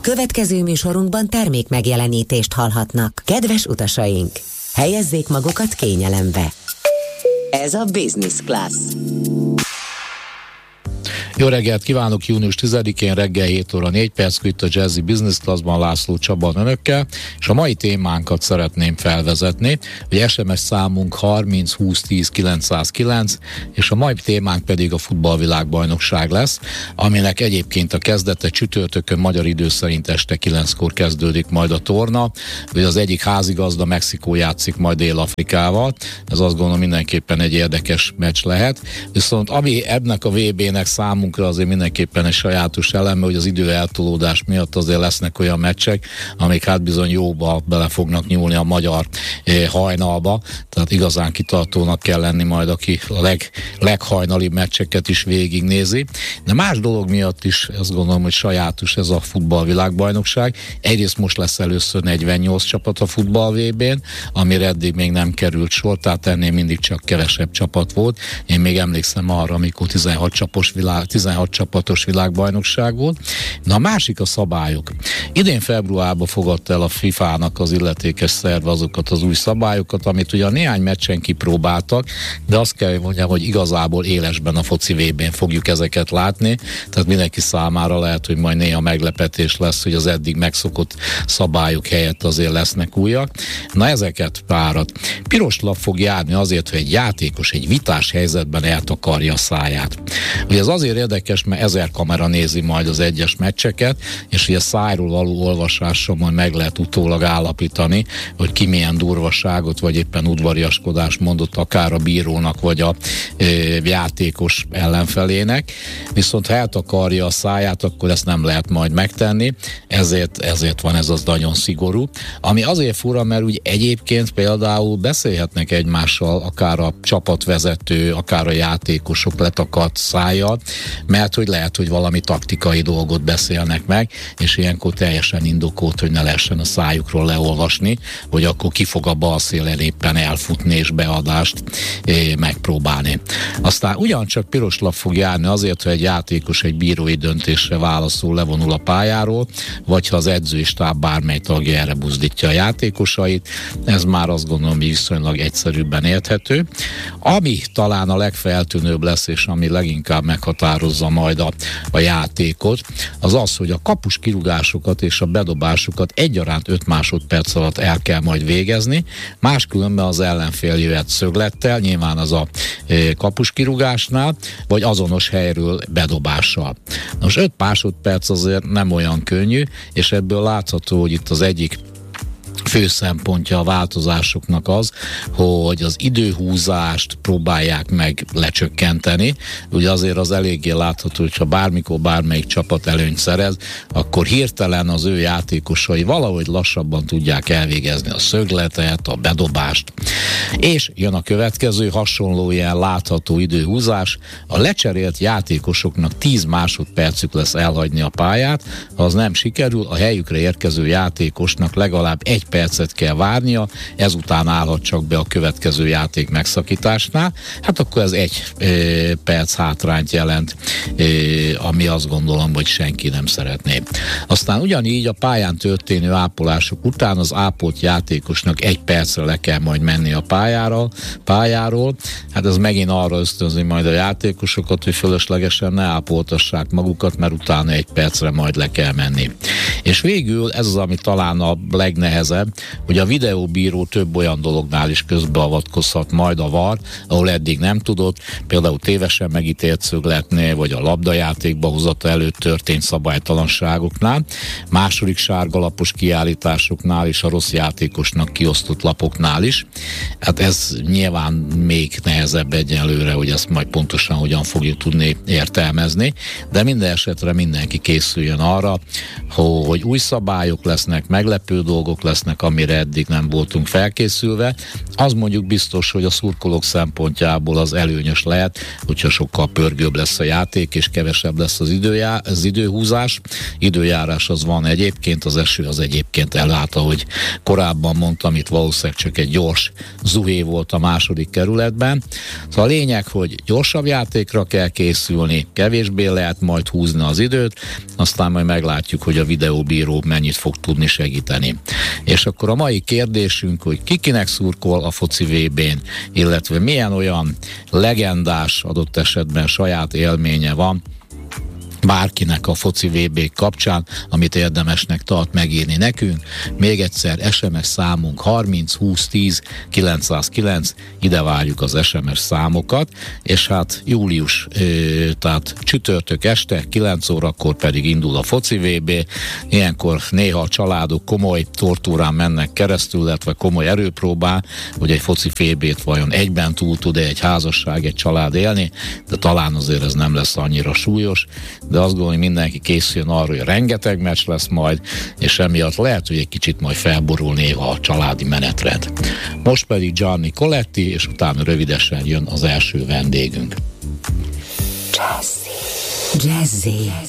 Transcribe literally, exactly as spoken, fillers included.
Következő műsorunkban termék megjelenítést hallhatnak. Kedves utasaink, helyezzék magukat kényelembe. Ez a Business Class. Jó reggelt kívánok, június tizedikén reggel hét óra négy perc, itt a Jazzy Business Classban László Csaba önökkel, és a mai témánkat szeretném felvezetni, hogy es em es számunk harminc húsz tíz kilencszázkilenc, és a mai témánk pedig a futballvilágbajnokság lesz, aminek egyébként a kezdete csütörtökön magyar idő szerint este kilenckor kezdődik majd a torna, hogy az egyik házigazda Mexikó játszik majd Dél-Afrikával, ez azt gondolom mindenképpen egy érdekes meccs lehet, viszont ami ennek a vé bének számunkra azért mindenképpen egy sajátos eleme, hogy az idő eltolódás miatt azért lesznek olyan meccsek, amik hát bizony jóba bele fognak nyúlni a magyar eh, hajnalba, tehát igazán kitartónak kell lenni majd, aki a leg, leghajnalibb meccseket is végignézi. De más dolog miatt is azt gondolom, hogy sajátos ez a futballvilágbajnokság. Egyrészt most lesz először negyvennyolc csapat a futball vé bén, amire eddig még nem került sor, tehát ennél mindig csak kevesebb csapat volt. Én még emlékszem arra, amikor tizenhat csapos világ tizenhat csapatos világbajnokság volt. Na a másik a szabályok. Idén februárban fogadta el a fifának az illetékes szerve azokat az új szabályokat, amit ugye néhány meccsen kipróbáltak, de azt kell mondjam, hogy igazából élesben a foci vé bén fogjuk ezeket látni, tehát mindenki számára lehet, hogy majd néha meglepetés lesz, hogy az eddig megszokott szabályok helyett azért lesznek újak. Na ezeket párat. Piros lap fog járni azért, hogy egy játékos egy vitás helyzetben eltakarja a száját. Ugye ez azért érdekes, mert ezer kamera nézi majd az egyes meccseket, és ugye szájról való olvasással majd meg lehet utólag állapítani, hogy ki milyen durvaságot, vagy éppen udvariaskodást mondott akár a bírónak, vagy a e, játékos ellenfelének. Viszont ha eltakarja a száját, akkor ezt nem lehet majd megtenni, ezért, ezért van ez az nagyon szigorú. Ami azért fura, mert úgy egyébként például beszélhetnek egymással, akár a csapatvezető, akár a játékosok letakart szájjal, mert hogy lehet, hogy valami taktikai dolgot beszélnek meg, és ilyenkor teljesen indokolt, hogy ne lehessen a szájukról leolvasni, hogy akkor ki fog a bal szélen éppen elfutni és beadást é, megpróbálni. Aztán ugyancsak piros lap fog járni azért, hogy egy játékos egy bírói döntésre válaszol, levonul a pályáról, vagy ha az edzői stáb bármely tagja erre buzdítja a játékosait, ez már azt gondolom, hogy viszonylag egyszerűbben érthető. Ami talán a legfeltűnőbb lesz, és ami leginkább meghatározza majd a, a játékot, az az, hogy a kapus kirúgásokat és a bedobásokat egyaránt öt másodperc alatt el kell majd végezni, máskülönben az ellenfél jöhet szöglettel, nyilván az a e, kapus kirúgásnál, vagy azonos helyről bedobással. Most öt másodperc azért nem olyan könnyű, és ebből látható, hogy itt az egyik fő szempontja a változásoknak az, hogy az időhúzást próbálják meg lecsökkenteni. Ugye azért az eléggé látható, hogyha bármikor bármelyik csapat előnyt szerez, akkor hirtelen az ő játékosai valahogy lassabban tudják elvégezni a szögletet, a bedobást. És jön a következő hasonló ilyen látható időhúzás. A lecserélt játékosoknak tíz másodpercük lesz elhagyni a pályát, ha az nem sikerül, a helyükre érkező játékosnak legalább egy percet kell várnia, ezután állhat csak be a következő játék megszakításnál. Hát akkor ez egy e, perc hátrányt jelent, e, ami azt gondolom, hogy senki nem szeretné. Aztán ugyanígy a pályán történő ápolások után az ápolt játékosnak egy percre le kell majd menni a pályára, pályáról. Hát ez megint arra ösztönzi majd a játékosokat, hogy fölöslegesen ne ápoltassák magukat, mert utána egy percre majd le kell menni. És végül ez az, ami talán a legnehezebb, hogy a videóbíró több olyan dolognál is közbeavatkozhat majd a vé á er, ahol eddig nem tudott, például tévesen megítélt szögletnél, vagy a labdajátékba hozata előtt történt szabálytalanságoknál, második sárgalapos kiállításoknál és a rossz játékosnak kiosztott lapoknál is. Hát ez nyilván még nehezebb egyenlőre, hogy ezt majd pontosan hogyan fogjuk tudni értelmezni, de minden esetre mindenki készüljön arra, hogy új szabályok lesznek, meglepő dolgok lesznek, amire eddig nem voltunk felkészülve. Az mondjuk biztos, hogy a szurkolók szempontjából az előnyös lehet, hogyha sokkal pörgőbb lesz a játék, és kevesebb lesz az, időjá, az időhúzás. Időjárás az van egyébként, az eső az egyébként elállt, ahogy korábban mondtam, itt valószínűleg csak egy gyors zuhé volt a második kerületben. Szóval a lényeg, hogy gyorsabb játékra kell készülni, kevésbé lehet majd húzni az időt, aztán majd meglátjuk, hogy a videóbíró bíró mennyit fog tudni segíteni. És akkor a mai kérdésünk, hogy kikinek szurkol a foci vé bén, illetve milyen olyan legendás, adott esetben saját élménye van bárkinek a foci vé bé kapcsán, amit érdemesnek tart megírni nekünk. Még egyszer es em es számunk harminc húsz tíz kilencszázkilenc, ide várjuk az es em es számokat, és hát július, tehát csütörtök este, kilenc órakor pedig indul a foci vé bé. Ilyenkor néha a családok komoly tortúrán mennek keresztül, illetve komoly erőpróbán, hogy egy foci vé bét vajon egyben túl tud-e egy házasság, egy család élni, de talán azért ez nem lesz annyira súlyos, de azt gondolom, hogy mindenki készüljön arra, hogy rengeteg meccs lesz majd, és emiatt lehet, hogy egy kicsit majd felborul néha a családi menetrend. Most pedig Gianni Coletti, és utána rövidesen jön az első vendégünk. Jazzy. Jazzy.